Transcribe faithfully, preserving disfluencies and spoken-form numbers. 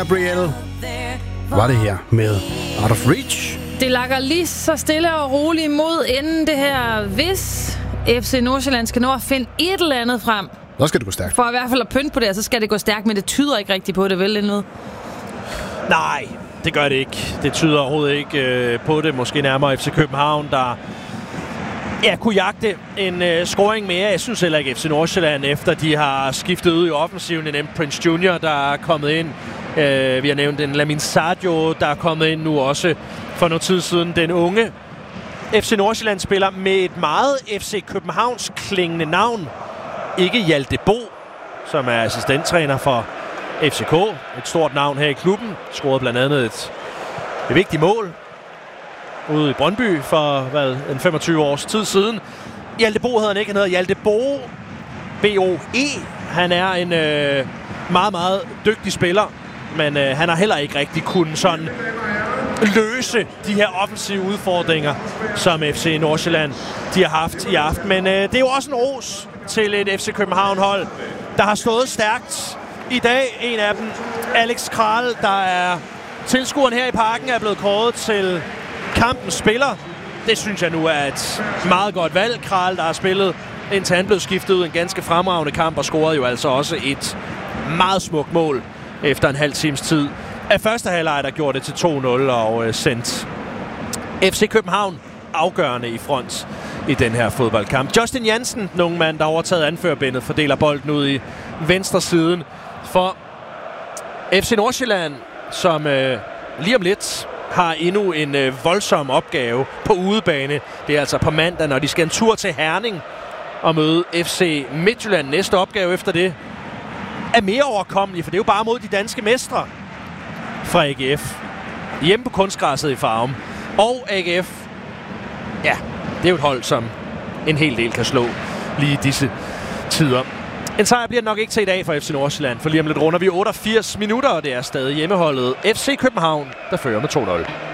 Gabriel var det her med Out of Reach. Det lakker lige så stille og roligt mod enden det her, hvis F C Nordsjælland skal nå at finde et eller andet frem. Så skal det gå stærkt. For i hvert fald at pynte på det, så skal det gå stærkt, men det tyder ikke rigtigt på det, vel endnu? Nej, det gør det ikke. Det tyder overhovedet ikke øh, på det. Måske nærmere F C København, der ja, kunne jagte en øh, scoring mere. Jeg synes heller ikke F C Nordsjælland, efter de har skiftet ud i offensiven. En Prince Junior, der er kommet ind. Øh, vi har nævnt en Lamin Sadio, der er kommet ind nu også for noget tid siden. Den unge F C Nordsjælland spiller med et meget F C Københavns klingende navn. Ikke Hjalte Bo, som er assistenttræner for F C K. Et stort navn her i klubben. Scorede blandt andet et, et vigtigt mål ude i Brøndby for hvad, en femogtyve års tid siden. Hjalte Bo hedder han ikke. Han hedder Hjalte Bo. B O E. Han er en øh, meget, meget dygtig spiller. Men øh, han har heller ikke rigtig kunnet sådan løse de her offensive udfordringer, som F C Nordsjælland de har haft i aften. Men øh, det er jo også en ros til et F C København-hold, der har stået stærkt i dag. En af dem, Alex Kral, der er tilskueren her i parken, er blevet kåret til kampens spiller. Det synes jeg nu er et meget godt valg. Kral, der har spillet indtil han blev skiftet ud en ganske fremragende kamp, og scorede jo altså også et meget smukt mål efter en halv times tid af første halvleg, der gjorde det til to nul og øh, sendt F C København afgørende i front i den her fodboldkamp. Justin Jansen, den unge mand, der har overtaget anførbindet, fordeler bolden ud i venstre siden for F C Nordsjælland, som øh, lige om lidt har endnu en øh, voldsom opgave på udebane. Det er altså på mandag, når de skal en tur til Herning og møde F C Midtjylland. Næste opgave efter det er mere overkommelig, for det er jo bare mod de danske mestre fra A G F. Hjemme på kunstgræsset i Farum. Og A G F, ja, det er jo et hold, som en hel del kan slå lige i disse tider. En sejr bliver nok ikke til i dag for F C Nordsjælland, for lige om lidt runder vi otteogfirs minutter, og det er stadig hjemmeholdet F C København, der fører med to nul.